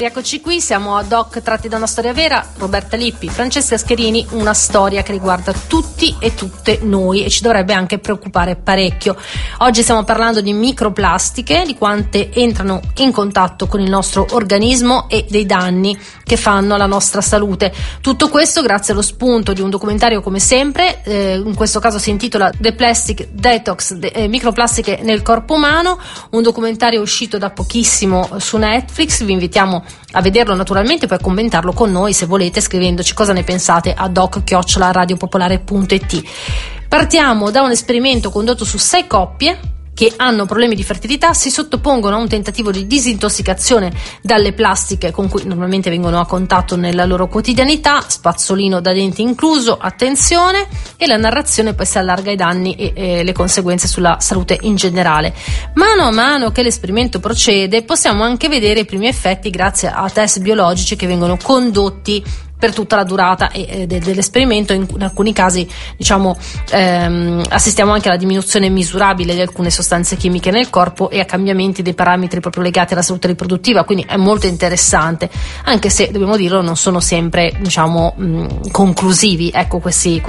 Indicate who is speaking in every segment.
Speaker 1: rieccoci qui, siamo ad hoc tratti da una storia vera. Roberta Lippi, Francesca Scherini, una storia che riguarda tutti e tutte noi e ci dovrebbe anche preoccupare parecchio. Oggi stiamo parlando di microplastiche, di quante entrano in contatto con il nostro organismo e dei danni che fanno alla nostra salute. Tutto questo grazie allo spunto di un documentario, come sempre, in questo caso si intitola The Plastic Detox, microplastiche nel corpo umano, un documentario uscito da pochissimo su Netflix. Vi invitiamo a vederlo naturalmente, poi a commentarlo con noi se volete, scrivendoci cosa ne pensate a doc@radiopopolare.it. Partiamo da un esperimento condotto su 6 coppie che hanno problemi di fertilità, si sottopongono a un tentativo di disintossicazione dalle plastiche con cui normalmente vengono a contatto nella loro quotidianità, spazzolino da denti incluso, attenzione, e la narrazione poi si allarga ai danni e le conseguenze sulla salute in generale. Mano a mano che l'esperimento procede possiamo anche vedere i primi effetti grazie a test biologici che vengono condotti per tutta la durata dell'esperimento. In alcuni casi assistiamo anche alla diminuzione misurabile di alcune sostanze chimiche nel corpo e a cambiamenti dei parametri proprio legati alla salute riproduttiva, quindi è molto interessante, anche se dobbiamo dirlo non sono sempre conclusivi, ecco, questi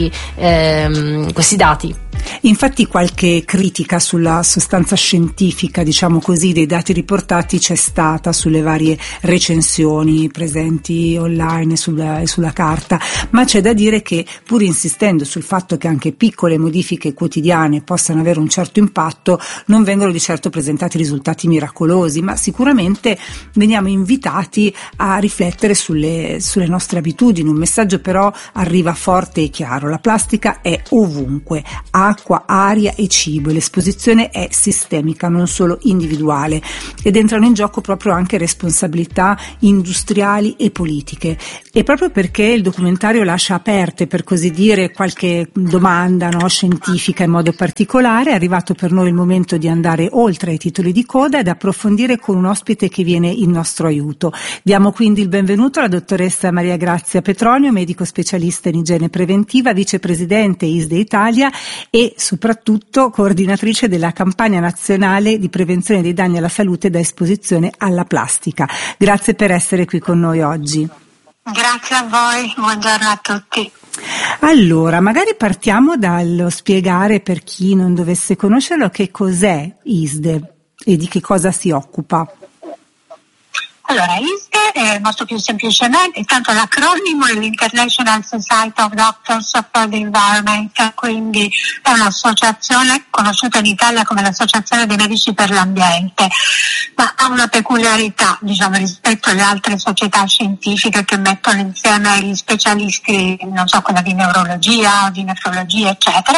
Speaker 1: dati.
Speaker 2: Infatti qualche critica sulla sostanza scientifica, diciamo così, dei dati riportati c'è stata sulle varie recensioni presenti online e sulla carta, ma c'è da dire che, pur insistendo sul fatto che anche piccole modifiche quotidiane possano avere un certo impatto, non vengono di certo presentati risultati miracolosi, ma sicuramente veniamo invitati a riflettere sulle nostre abitudini. Un messaggio però arriva forte e chiaro: la plastica è ovunque, acqua, aria e cibo, e l'esposizione è sistemica, non solo individuale, ed entrano in gioco proprio anche responsabilità industriali e politiche. E proprio perché il documentario lascia aperte, per così dire, qualche domanda scientifica in modo particolare, è arrivato per noi il momento di andare oltre ai titoli di coda ed approfondire con un ospite che viene in nostro aiuto. Diamo quindi il benvenuto alla dottoressa Maria Grazia Petronio, medico specialista in igiene preventiva, vicepresidente ISDE Italia e soprattutto coordinatrice della campagna nazionale di prevenzione dei danni alla salute da esposizione alla plastica. Grazie per essere qui con noi oggi.
Speaker 3: Grazie a voi, buongiorno a tutti.
Speaker 2: Allora, magari partiamo dallo spiegare, per chi non dovesse conoscerlo, che cos'è ISDE e di che cosa si occupa.
Speaker 3: Allora, ISDE è molto più semplicemente, intanto l'acronimo è l'International Society of Doctors for the Environment, quindi è un'associazione conosciuta in Italia come l'Associazione dei Medici per l'Ambiente, ma ha una peculiarità, rispetto alle altre società scientifiche che mettono insieme gli specialisti, quella di neurologia, di nefrologia, eccetera.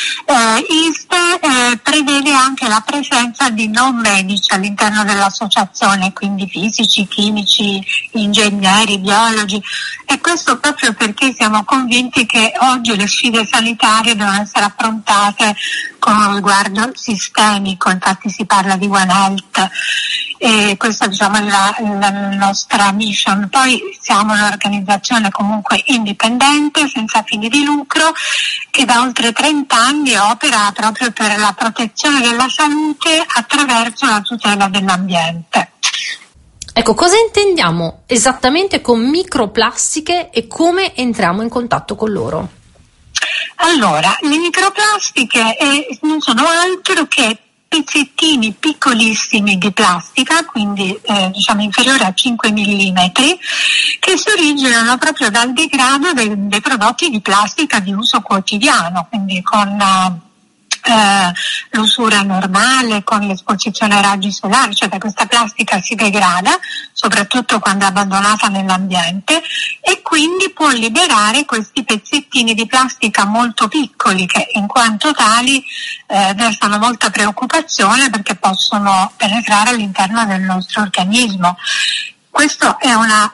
Speaker 3: ISDE prevede anche la presenza di non medici all'interno dell'associazione, quindi fisici, chimici, ingegneri, biologi, e questo proprio perché siamo convinti che oggi le sfide sanitarie devono essere affrontate con un riguardo sistemico. Infatti si parla di One Health e questa è la nostra mission. Poi siamo un'organizzazione comunque indipendente, senza fini di lucro, che da oltre 30 anni opera proprio per la protezione della salute attraverso la tutela dell'ambiente.
Speaker 1: Ecco, cosa intendiamo esattamente con microplastiche e come entriamo in contatto con loro?
Speaker 3: Allora, le microplastiche non sono altro che pezzettini piccolissimi di plastica, quindi inferiori a 5 millimetri, che si originano proprio dal degrado dei prodotti di plastica di uso quotidiano, quindi con l'usura normale, con l'esposizione ai raggi solari, cioè questa plastica si degrada, soprattutto quando è abbandonata nell'ambiente, e quindi può liberare questi pezzettini di plastica molto piccoli che in quanto tali destano molta preoccupazione perché possono penetrare all'interno del nostro organismo. Questo è una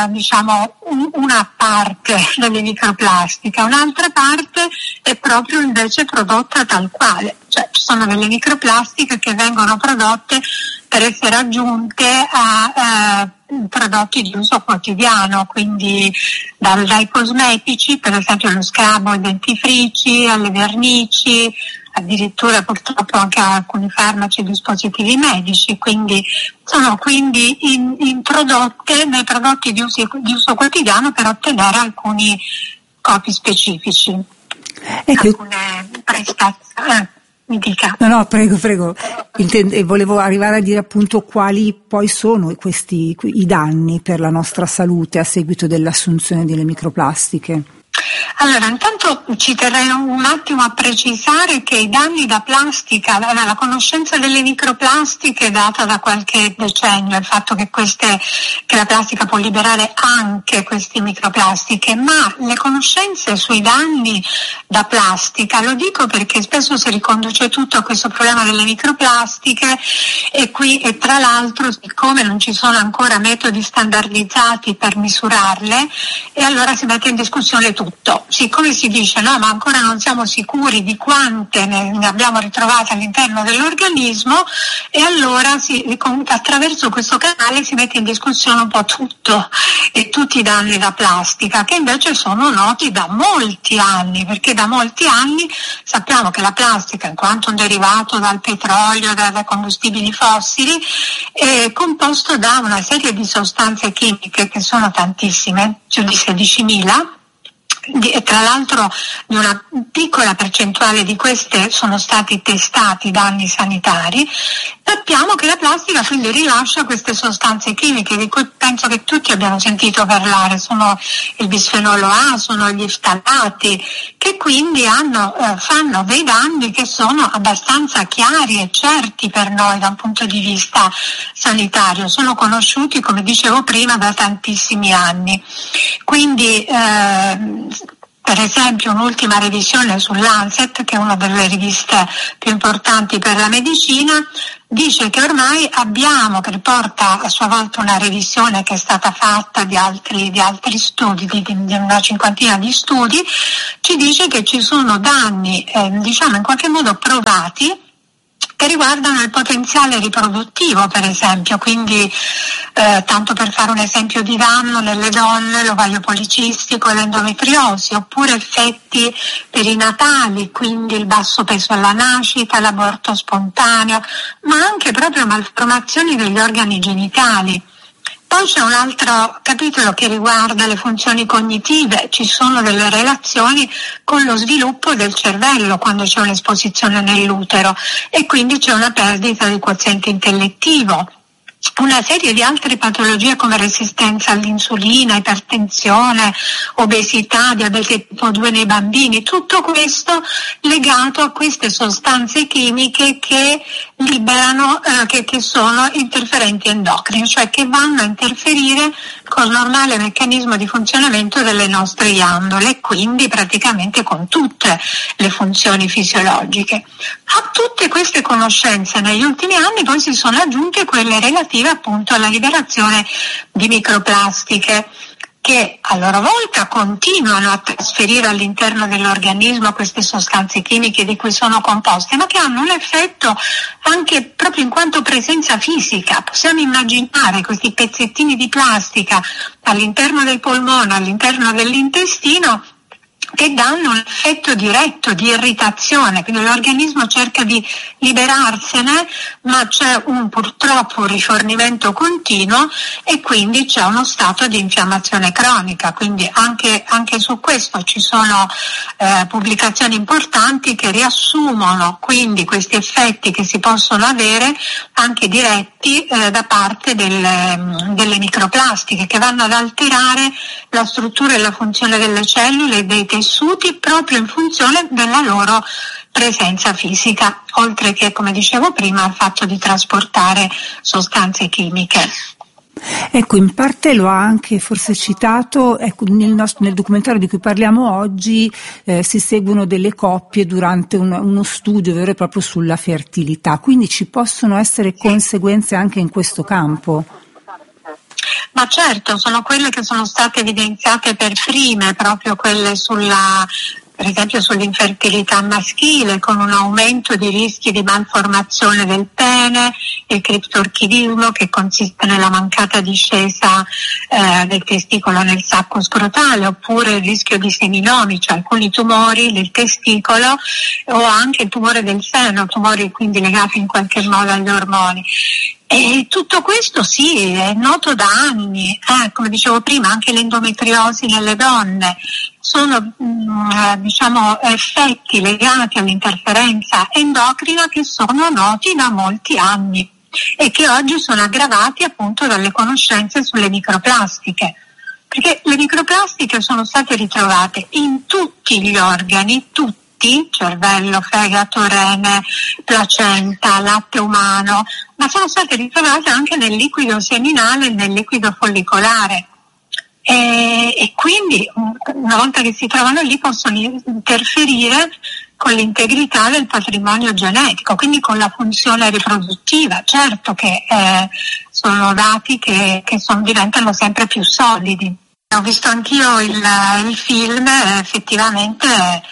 Speaker 3: parte delle microplastiche. Un'altra parte è proprio invece prodotta tal quale, cioè ci sono delle microplastiche che vengono prodotte per essere aggiunte a prodotti di uso quotidiano, quindi dai cosmetici, per esempio lo scrub, i dentifrici, alle vernici, addirittura purtroppo anche alcuni farmaci e dispositivi medici, quindi sono introdotte nei prodotti di uso quotidiano per ottenere alcuni scopi specifici, alcune prestazioni. Mi dica.
Speaker 2: No, prego. Volevo arrivare a dire appunto quali poi sono i danni per la nostra salute a seguito dell'assunzione delle microplastiche.
Speaker 3: Allora, intanto ci terrei un attimo a precisare che i danni da plastica, la conoscenza delle microplastiche è data da qualche decennio, il fatto che la plastica può liberare anche queste microplastiche, ma le conoscenze sui danni da plastica, lo dico perché spesso si riconduce tutto a questo problema delle microplastiche e tra l'altro siccome non ci sono ancora metodi standardizzati per misurarle, e allora si mette in discussione tutto. Siccome si dice no, ma ancora non siamo sicuri di quante ne abbiamo ritrovate all'interno dell'organismo, e allora attraverso questo canale si mette in discussione un po' tutto e tutti i danni da plastica, che invece sono noti da molti anni, perché da molti anni sappiamo che la plastica, in quanto un derivato dal petrolio, dai combustibili fossili, è composto da una serie di sostanze chimiche che sono tantissime, più di 16.000. Tra l'altro di una piccola percentuale di queste sono stati testati danni sanitari. Sappiamo che la plastica quindi rilascia queste sostanze chimiche di cui penso che tutti abbiamo sentito parlare, sono il bisfenolo A, sono gli ftalati, che quindi fanno dei danni che sono abbastanza chiari e certi per noi da un punto di vista sanitario, sono conosciuti, come dicevo prima, da tantissimi anni. Quindi per esempio un'ultima revisione sull'Lancet, che è una delle riviste più importanti per la medicina, dice che ormai che riporta a sua volta una revisione che è stata fatta di altri studi, di una cinquantina di studi, ci dice che ci sono danni, in qualche modo provati, che riguardano il potenziale riproduttivo, per esempio, quindi tanto per fare un esempio di danno nelle donne, l'ovaio policistico e l'endometriosi, oppure effetti perinatali, quindi il basso peso alla nascita, l'aborto spontaneo, ma anche proprio malformazioni degli organi genitali. Poi c'è un altro capitolo che riguarda le funzioni cognitive, ci sono delle relazioni con lo sviluppo del cervello quando c'è un'esposizione nell'utero e quindi c'è una perdita del quoziente intellettivo. Una serie di altre patologie come resistenza all'insulina, ipertensione, obesità, diabete tipo 2 nei bambini, tutto questo legato a queste sostanze chimiche che liberano, che sono interferenti endocrini, cioè che vanno a interferire col normale meccanismo di funzionamento delle nostre ghiandole e quindi praticamente con tutte le funzioni fisiologiche. A tutte queste conoscenze negli ultimi anni poi si sono aggiunte quelle relative appunto alla liberazione di microplastiche che a loro volta continuano a trasferire all'interno dell'organismo queste sostanze chimiche di cui sono composte, ma che hanno un effetto anche proprio in quanto presenza fisica. Possiamo immaginare questi pezzettini di plastica all'interno del polmone, all'interno dell'intestino, che danno un effetto diretto di irritazione, quindi l'organismo cerca di liberarsene, ma c'è purtroppo un rifornimento continuo e quindi c'è uno stato di infiammazione cronica, quindi anche su questo ci sono pubblicazioni importanti che riassumono quindi questi effetti che si possono avere anche diretti da parte delle microplastiche, che vanno ad alterare la struttura e la funzione delle cellule e dei tessuti proprio in funzione della loro presenza fisica, oltre che, come dicevo prima, al fatto di trasportare sostanze chimiche.
Speaker 2: Ecco, in parte lo ha anche forse citato, nel documentario di cui parliamo oggi si seguono delle coppie durante uno studio vero e proprio sulla fertilità, quindi ci possono essere conseguenze anche in questo campo.
Speaker 3: Ma certo, sono quelle che sono state evidenziate per prime, proprio quelle sulla per esempio sull'infertilità maschile, con un aumento di rischi di malformazione del pene, il criptorchidismo, che consiste nella mancata discesa del testicolo nel sacco scrotale, oppure il rischio di seminomi, cioè alcuni tumori del testicolo, o anche il tumore del seno, tumori quindi legati in qualche modo agli ormoni. E tutto questo sì, è noto da anni, come dicevo prima, anche l'endometriosi nelle donne sono effetti legati all'interferenza endocrina che sono noti da molti anni e che oggi sono aggravati appunto dalle conoscenze sulle microplastiche, perché le microplastiche sono state ritrovate in tutti gli organi, cervello, fegato, rene, placenta, latte umano, ma sono state ritrovate anche nel liquido seminale e nel liquido follicolare. E quindi una volta che si trovano lì possono interferire con l'integrità del patrimonio genetico, quindi con la funzione riproduttiva. Certo che sono dati che diventano sempre più solidi. Ho visto anch'io il film, effettivamente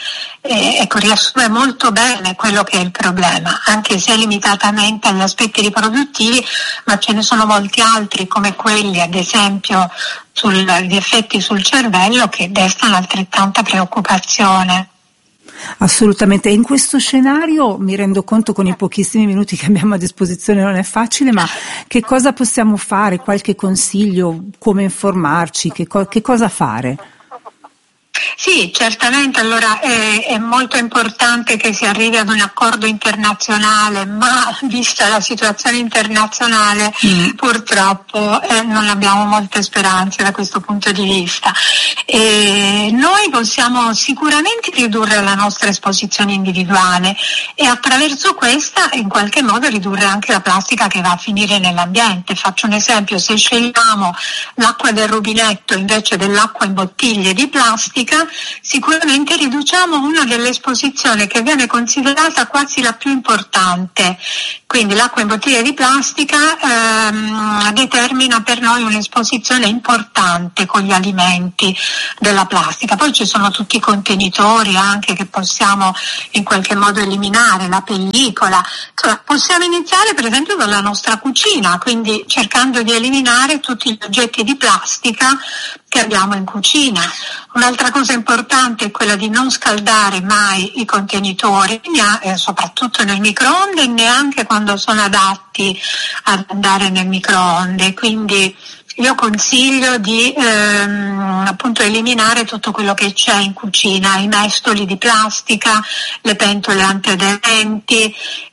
Speaker 3: riassume molto bene quello che è il problema, anche se limitatamente agli aspetti riproduttivi, ma ce ne sono molti altri come quelli, ad esempio, gli effetti sul cervello, che destano altrettanta preoccupazione.
Speaker 2: Assolutamente, e in questo scenario mi rendo conto, con i pochissimi minuti che abbiamo a disposizione non è facile, ma che cosa possiamo fare? Qualche consiglio? Come informarci? Che cosa fare?
Speaker 3: Sì, certamente, allora è molto importante che si arrivi ad un accordo internazionale, ma vista la situazione internazionale purtroppo non abbiamo molte speranze da questo punto di vista. Noi possiamo sicuramente ridurre la nostra esposizione individuale e attraverso questa in qualche modo ridurre anche la plastica che va a finire nell'ambiente. Faccio un esempio: se scegliamo l'acqua del rubinetto invece dell'acqua in bottiglie di plastica, sicuramente riduciamo una delle esposizioni che viene considerata quasi la più importante. Quindi l'acqua in bottiglia di plastica determina per noi un'esposizione importante con gli alimenti della plastica. Poi ci sono tutti i contenitori anche che possiamo in qualche modo eliminare, la pellicola. Insomma, possiamo iniziare per esempio dalla nostra cucina, quindi cercando di eliminare tutti gli oggetti di plastica che abbiamo in cucina. Un'altra cosa importante è quella di non scaldare mai i contenitori, soprattutto nel microonde, e neanche quando sono adatti ad andare nel microonde. Quindi io consiglio di appunto eliminare tutto quello che c'è in cucina, i mestoli di plastica, le pentole antiaderenti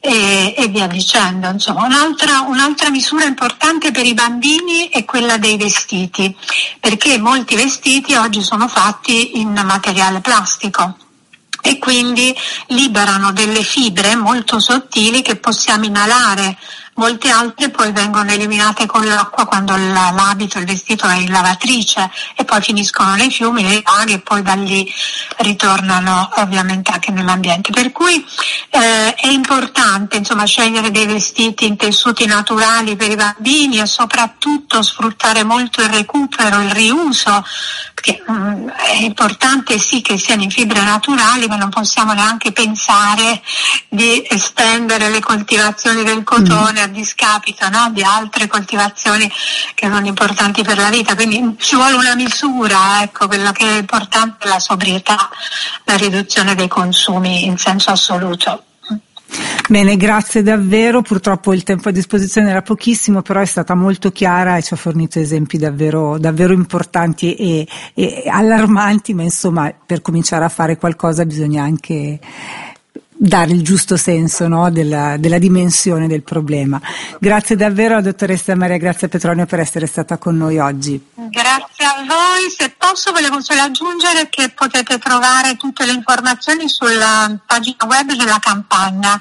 Speaker 3: e via dicendo. Insomma, un'altra misura importante per i bambini è quella dei vestiti, perché molti vestiti oggi sono fatti in materiale plastico e quindi liberano delle fibre molto sottili che possiamo inalare. Molte altre poi vengono eliminate con l'acqua quando l'abito, il vestito è in lavatrice, e poi finiscono nei fiumi, nei laghi, e poi da lì ritornano ovviamente anche nell'ambiente. Per cui è importante scegliere dei vestiti in tessuti naturali per i bambini e soprattutto sfruttare molto il recupero, il riuso, perché è importante sì che siano in fibre naturali, ma non possiamo neanche pensare di estendere le coltivazioni del cotone a discapito di altre coltivazioni che sono importanti per la vita. Quindi ci vuole una misura, quello che è importante è la sobrietà, la riduzione dei consumi in senso assoluto.
Speaker 2: Bene, grazie davvero. Purtroppo il tempo a disposizione era pochissimo, però è stata molto chiara e ci ha fornito esempi davvero importanti e allarmanti, ma insomma, per cominciare a fare qualcosa bisogna anche dare il giusto senso della dimensione del problema. Grazie davvero alla dottoressa Maria Grazia Petronio per essere stata con noi oggi.
Speaker 3: Grazie a voi. Se posso volevo solo aggiungere che potete trovare tutte le informazioni sulla pagina web della campagna.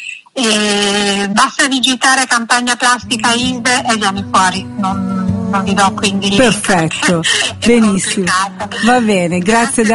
Speaker 3: Basta digitare campagna plastica ISDE e viene fuori. Non vi do quindi.
Speaker 2: Perfetto, benissimo. Va bene, grazie.